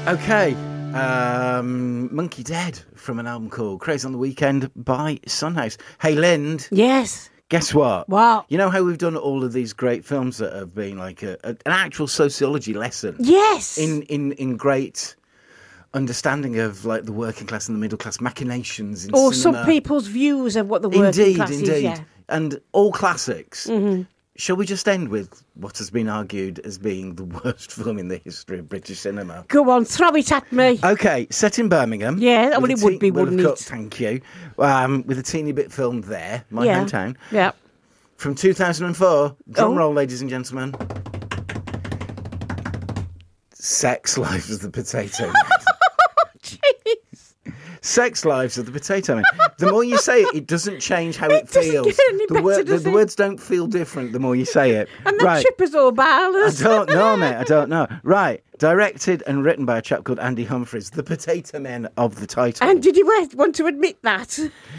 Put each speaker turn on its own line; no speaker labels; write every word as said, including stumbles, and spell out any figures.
Okay, um, Monkey Dead from an album called Craze on the Weekend by Sunhouse. Hey, Lind.
Yes.
Guess what?
What?
You know how we've done all of these great films that have been like a, a, an actual sociology lesson?
Yes.
In, in, in great understanding of like the working class and the middle class machinations in
or
cinema.
some people's views of what the working
indeed,
class
indeed.
is. Yeah.
And all classics.
Mm-hmm.
Shall we just end with what has been argued as being the worst film in the history of British cinema?
Go on, throw it at me.
Okay, set in Birmingham.
Yeah, well,
with
it
a
would be,
well,
wouldn't
of course,
it?
Thank you. Um, with a teeny bit filmed there, my
yeah.
hometown.
Yeah.
From two thousand four. Drum
Oh.
roll, ladies and gentlemen. Sex Lives of the Potato Man.
Jeez.
Sex Lives of the Potato Man. The more you say it, it doesn't change how it,
It doesn't
feels.
get any
the,
better,
word, the,
does
the
it?
words don't feel different the more you say it.
And that
right.
chip is all
I
ballers.
don't know, mate. I don't know. Right. Directed and written by a chap called Andy Humphries, the Potato Men of the title.
And did you want to admit that?